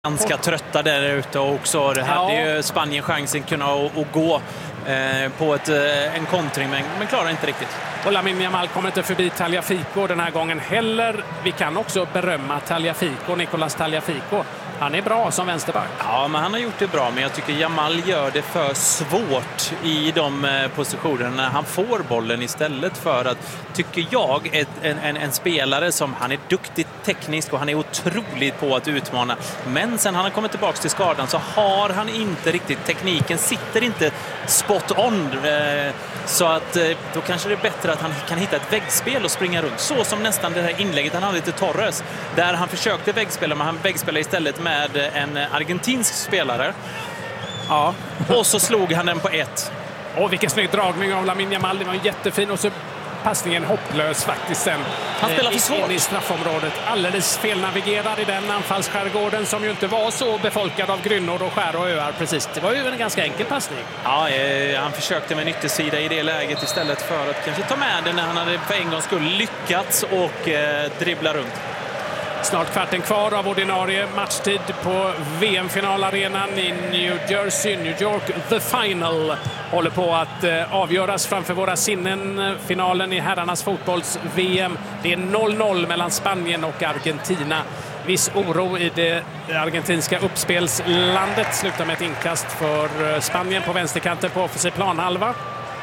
ganska trötta där ute också. Det hade ju Spanien chansen att gå på en kontring, men klarar inte riktigt. Och Lamine Yamal kommer inte förbi Tagliafico den här gången heller. Vi kan också berömma Nicolas Tagliafico. Han är bra som vänsterback. Ja, men han har gjort det bra, men jag tycker Yamal gör det för svårt i de positionerna när han får bollen istället för att, tycker jag, en spelare som han är duktigt teknisk och han är otroligt på att utmana. Men sen han har kommit tillbaka till skadan så har han inte riktigt, tekniken sitter inte spot on. Så att då kanske det är bättre att han kan hitta ett väggspel och springa runt. Så som nästan det här inlägget han hade till Torres, där han försökte väggspela, men han väggspelade istället med en argentinsk spelare. Ja. Och så slog han den på 1. Och vilken snygg dragning av Lamine Yamal. Det var jättefin, och så passningen hopplös faktiskt sen. Han spelar för svårt in i straffområdet. Alldeles felnavigerad i den anfallsskärgården som ju inte var så befolkad av grynnor och skär och öar precis. Det var ju en ganska enkel passning. Ja, han försökte med en yttersida i det läget istället för att kanske ta med den när han hade för en gång skulle lyckats och dribbla runt. Snart kvarten kvar av ordinarie matchtid på VM-finalarenan i New Jersey, New York. The Final håller på att avgöras framför våra sinnen. Finalen i herrarnas fotbolls-VM. Det är 0-0 mellan Spanien och Argentina. Viss oro i det argentinska uppspelslandet. Slutar med ett inkast för Spanien på vänsterkanten på offensiv planhalva.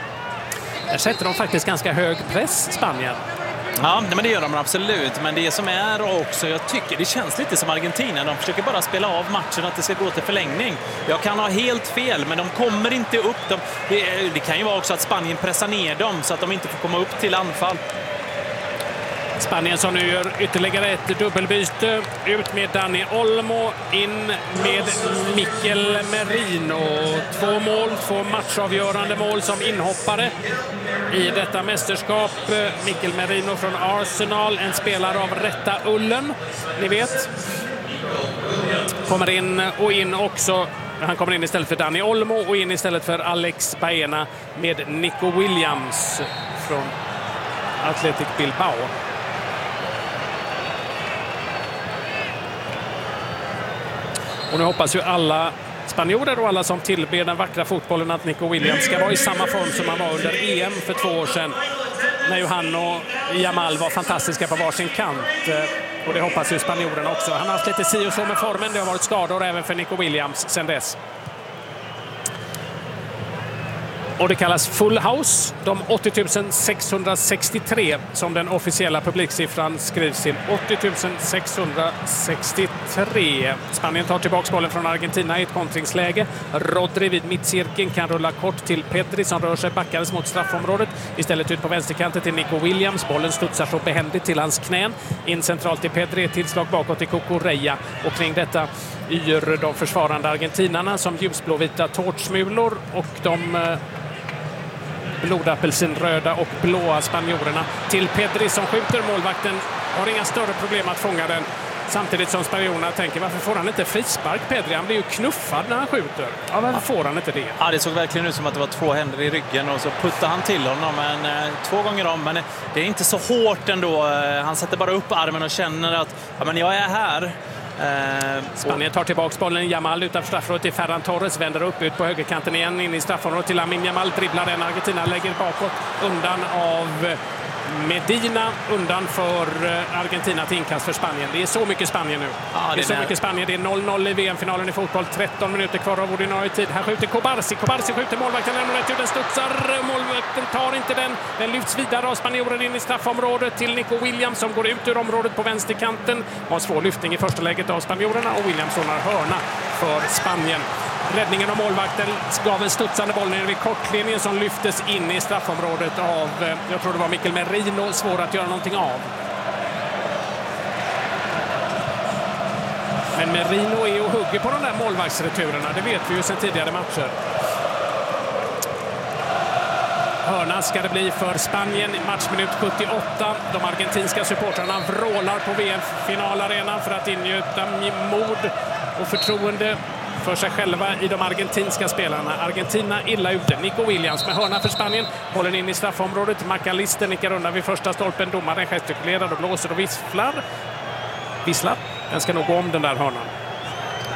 Där sätter de faktiskt ganska hög press, Spanien. Ja, men det gör de absolut. Men det som är också, jag tycker det känns lite som Argentina. De försöker bara spela av matchen, att det ska gå till förlängning. Jag kan ha helt fel, men de kommer inte upp. Det kan ju vara också att Spanien pressar ner dem så att de inte får komma upp till anfall. Spanien som nu gör ytterligare ett dubbelbyte. Ut med Dani Olmo, in med Mikel Merino. 2 mål, 2 matchavgörande mål som inhoppare i detta mästerskap. Mikel Merino från Arsenal, en spelare av rätta ullen, ni vet. Kommer in också. Han kommer in istället för Dani Olmo och in istället för Alex Baena med Nico Williams från Athletic Bilbao. Och nu hoppas ju alla spanjorer och alla som tillber den vackra fotbollen att Nico Williams ska vara i samma form som han var under EM för 2 år sedan. När ju han och Yamal var fantastiska på varsin kant. Och det hoppas ju spanjorerna också. Han har haft lite si och så med formen. Det har varit skador även för Nico Williams sedan dess. Och det kallas full house. De 80 663 som den officiella publiksiffran skrivs till. 80 663. Spanien tar tillbaka bollen från Argentina i ett kontringsläge. Rodri vid mittcirkeln kan rulla kort till Pedri som rör sig backades mot straffområdet. Istället ut på vänsterkanten till Nico Williams. Bollen studsar så behändigt till hans knän. In centralt till Pedri. Ett tillslag bakåt till Cucurella. Och kring detta yr de försvarande argentinarna som ljusblåvita tårtsmulor och de blodapelsinröda och blåa spanjorerna till Pedri som skjuter. Målvakten har inga större problem att fånga den. Samtidigt som spanjorerna tänker, varför får han inte frispark, Pedri? Han blir ju knuffad när han skjuter. Ja, varför får han inte det? Ja, det såg verkligen ut som att det var 2 händer i ryggen och så puttade han till honom 2 gånger om. Men det är inte så hårt ändå. Han sätter bara upp armen och känner att men jag är här. Spanien tar tillbaka bollen. Yamal utanför straffområdet till Ferran Torres. Vänder upp ut på högerkanten igen in i straffområdet till Lamine Yamal. Dribblar den. Argentina lägger bakåt undan av Medina. Undan för Argentina till inkast för Spanien. Det är så mycket Spanien nu. Ja, det är så mycket Spanien. Det är 0-0 i VM-finalen i fotboll. 13 minuter kvar av ordinarie tid. Här skjuter Kobarsi. Kobarsi skjuter målvakten. Den studsar. Målvakten tar inte den. Den lyfts vidare av spanjoren in i straffområdet till Nico Williams som går ut ur området på vänsterkanten. Har svår lyftning i första läget av spanjorerna och Williams ordnar hörna för Spanien. Räddningen av målvakten gav en studsande boll ner vid kortlinjen som lyftes in i straffområdet av, jag tror det var Mikel Merino, svår att göra någonting av. Men Merino är och hugger på de där målvaktsreturerna, det vet vi ju sedan tidigare matcher. Hörna ska det bli för Spanien, matchminut 78. De argentinska supportrarna vrålar på VM-finalarenan för att ingjuta mod och förtroende för sig själva i de argentinska spelarna. Argentina illa ute. Nico Williams med hörna för Spanien. Bollen in i straffområdet. McAllister nickar undan vid första stolpen. Domaren gestikulerar och blåser och visslar. Den ska nog gå om den där hörnan.